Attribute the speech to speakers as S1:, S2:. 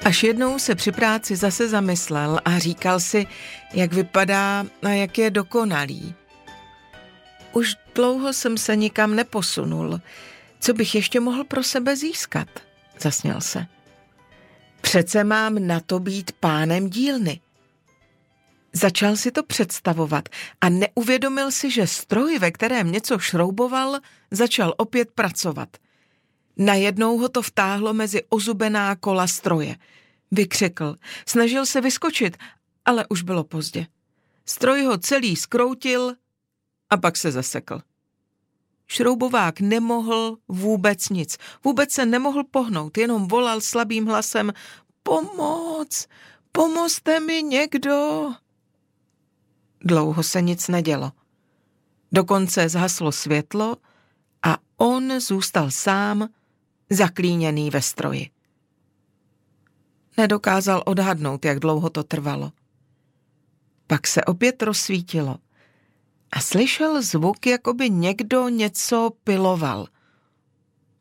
S1: Až jednou se při práci zase zamyslel a říkal si, jak vypadá a jak je dokonalý. Už dlouho jsem se nikam neposunul. Co bych ještě mohl pro sebe získat? Zasněl se. Přece mám na to být pánem dílny. Začal si to představovat a neuvědomil si, že stroj, ve kterém něco šrouboval, začal opět pracovat. Najednou ho to vtáhlo mezi ozubená kola stroje. Vykřikl, snažil se vyskočit, ale už bylo pozdě. Stroj ho celý zkroutil a pak se zasekl. Šroubovák nemohl vůbec nic, vůbec se nemohl pohnout, jenom volal slabým hlasem: Pomoc, pomozte mi někdo. Dlouho se nic nedělo. Dokonce zhaslo světlo a on zůstal sám, zaklíněný ve stroji. Nedokázal odhadnout, jak dlouho to trvalo. Pak se opět rozsvítilo a slyšel zvuk, jako by někdo něco piloval.